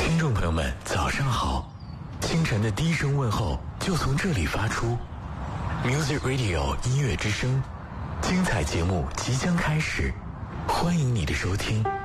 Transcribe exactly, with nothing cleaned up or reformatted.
听众朋友们，早上好！清晨的第一声问候就从这里发出。Music Radio 音乐之声，精彩节目即将开始，欢迎你的收听。